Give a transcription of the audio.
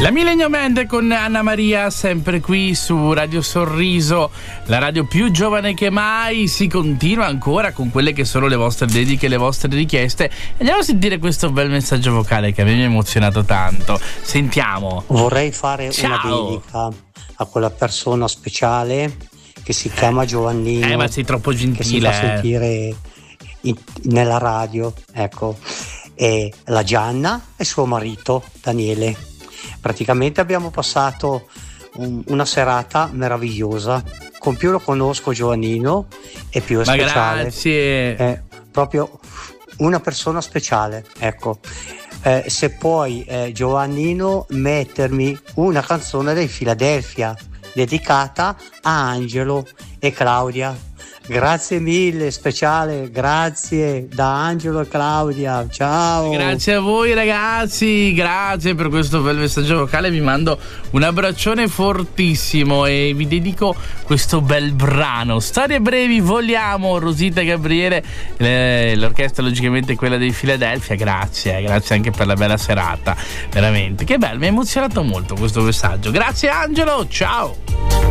La Millenium Band con Anna Maria, sempre qui su Radio Sorriso, la radio più giovane che mai. Si continua ancora con quelle che sono le vostre dediche, le vostre richieste. Andiamo a sentire questo bel messaggio vocale che a me mi ha emozionato tanto. Sentiamo. Vorrei fare una dedica a quella persona speciale che si chiama Giovannino. Ma sei troppo gentile. Che si fa sentire nella radio, ecco. E la Gianna e suo marito Daniele. Praticamente abbiamo passato una serata meravigliosa. Con più lo conosco Giovannino e più è speciale. Grazie. È proprio una persona speciale, ecco. Se puoi, Giovannino, mettermi una canzone dei Philadelphia dedicata a Angelo e Claudia. Grazie mille, speciale, grazie da Angelo e Claudia, ciao. Grazie a voi ragazzi, grazie per questo bel messaggio vocale, vi mando un abbraccione fortissimo e vi dedico questo bel brano. Storie brevi, vogliamo, Rosita e Gabriele, l'orchestra logicamente quella dei Philadelphia. Grazie anche per la bella serata, veramente, che bello, mi ha emozionato molto questo messaggio. Grazie Angelo, ciao.